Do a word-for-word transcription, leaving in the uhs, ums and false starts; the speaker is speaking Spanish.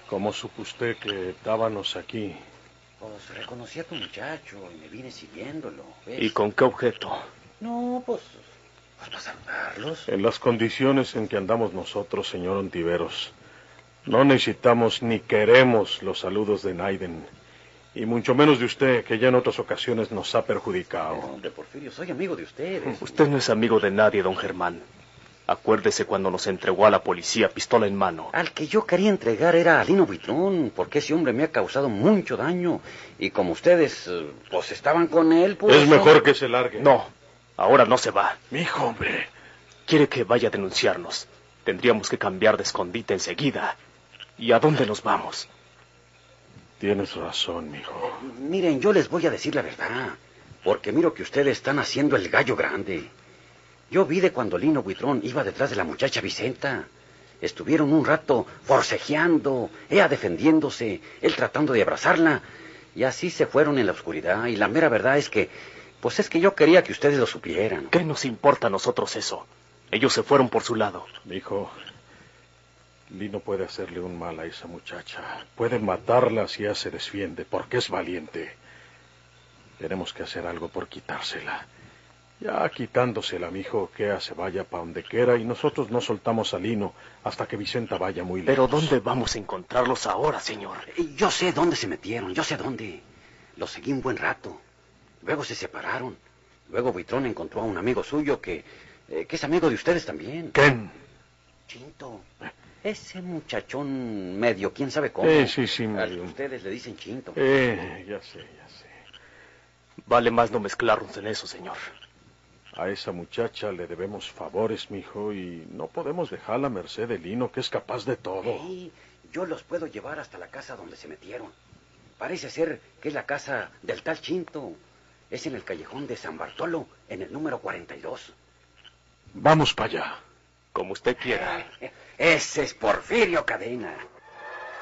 ¿Cómo supo usted que estábamos aquí? Pues reconocí a tu muchacho y me vine siguiéndolo, ¿ves? ¿Y con qué objeto? No, pues, pues para saludarlos. En las condiciones en que andamos nosotros, señor Ontiveros, no necesitamos ni queremos los saludos de Naiden, y mucho menos de usted, que ya en otras ocasiones nos ha perjudicado. No, hombre, Porfirio, soy amigo de ustedes. Usted no es amigo de nadie, don Germán. Acuérdese cuando nos entregó a la policía, pistola en mano. Al que yo quería entregar era a Lino Buitrón, porque ese hombre me ha causado mucho daño. Y como ustedes, eh, pues, estaban con él, pues... Es mejor que se largue. No, ahora no se va. Mijo, hombre. Quiere que vaya a denunciarnos. Tendríamos que cambiar de escondite enseguida. ¿Y a dónde nos vamos? Tienes razón, mijo. Miren, yo les voy a decir la verdad, porque miro que ustedes están haciendo el gallo grande. Yo vi de cuando Lino Buitrón iba detrás de la muchacha Vicenta. Estuvieron un rato forcejeando, ella defendiéndose, él tratando de abrazarla, y así se fueron en la oscuridad. Y la mera verdad es que, pues es que yo quería que ustedes lo supieran. ¿Qué nos importa a nosotros eso? Ellos se fueron por su lado. Mijo, Lino puede hacerle un mal a esa muchacha. Puede matarla si ella se defiende, porque es valiente. Tenemos que hacer algo por quitársela. Ya quitándosela, mijo, que ella se vaya pa' donde quiera y nosotros no soltamos a Lino hasta que Vicenta vaya muy lejos. ¿Pero dónde vamos a encontrarlos ahora, señor? Yo sé dónde se metieron, yo sé dónde. Los seguí un buen rato. Luego se separaron. Luego Buitrón encontró a un amigo suyo que, eh, que es amigo de ustedes también. ¿Quién? Chinto. Ese muchachón medio, quién sabe cómo. Eh, sí, sí, Al que medio. ustedes le dicen Chinto. Eh, ya sé, ya sé. Vale más no mezclarnos en eso, señor. A esa muchacha le debemos favores, mijo, y no podemos dejarla a merced de Lino, que es capaz de todo. Sí, yo los puedo llevar hasta la casa donde se metieron. Parece ser que es la casa del tal Chinto. Es en el callejón de San Bartolo, en el número cuarenta y dos. Vamos para allá. Como usted quiera. Ese es Porfirio Cadena.